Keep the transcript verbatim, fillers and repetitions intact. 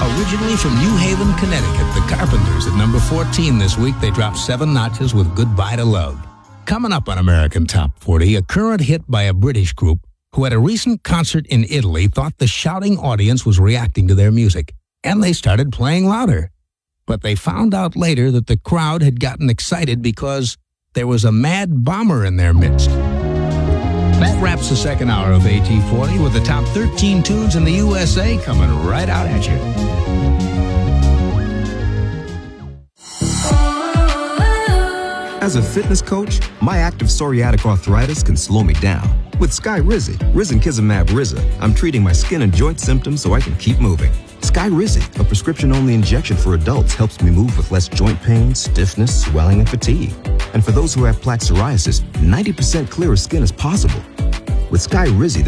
Originally from New Haven, Connecticut, the Carpenters at number fourteen this week. They dropped seven notches with Goodbye to Love. Coming up on American Top forty, a current hit by a British group who at a recent concert in Italy thought the shouting audience was reacting to their music, and they started playing louder. But they found out later that the crowd had gotten excited because there was a mad bomber in their midst. That wraps the second hour of A T forty with the top thirteen tunes in the U S A coming right out at you. As a fitness coach, my active psoriatic arthritis can slow me down. With Skyrizi, Risankizumab Riza, I'm treating my skin and joint symptoms so I can keep moving. Skyrizi, a prescription-only injection for adults, helps me move with less joint pain, stiffness, swelling, and fatigue. And for those who have plaque psoriasis, ninety percent clearer skin is possible. With Skyrizi,